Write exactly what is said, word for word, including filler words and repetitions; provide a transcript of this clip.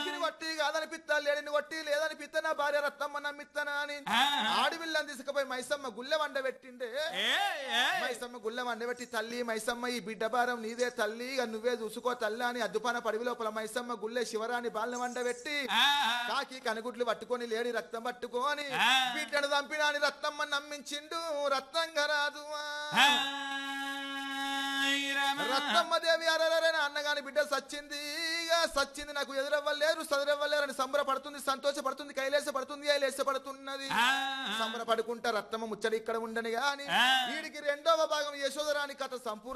కొడుకుని కొట్టి కాదనిపిత్తా లేడిని కొట్టి లేదనిపిత్తా నా భార్య రత్నమ్మ నమ్మిత్తనా అని ఆడవిల్లని తీసుకుపోయి మైసమ్మ గుళ్ళె వండ పెట్టిండే మైసమ్మ గుళ్ళె వండ పెట్టి తల్లి మైసమ్మ ఈ బిడ్డ భారం నీదే తల్లి ఇక నువ్వే చూసుకో తల్లి అని అద్దుపాన పడివి లోపల మైసమ్మ గుళ్ళె శివరాని బాల్ని వండ పెట్టి కాకి కనుగుడ్లు పట్టుకొని లేడి రక్తం పట్టుకొని బిడ్డను చంపినాని రత్నమ్మ నమ్మించిండు రత్నంగరాజు రత్నమ్మదేవి అరరే అన్నగాని బిడ్డ సచ్చింది సచ్చింది నాకు ఎదురవ్వలేరు చదురవ్వలేరు అని సంబరపడుతుంది సంతోషపడుతుంది కైలేసపడుతుంది ఐలేసపడుతున్నది సంబరపడుకుంటా రత్నమ్మ ముచ్చడి ఇక్కడ ఉండని గాని వీడికి రెండవ భాగం యశోదరాని కథ సంపూర్ణ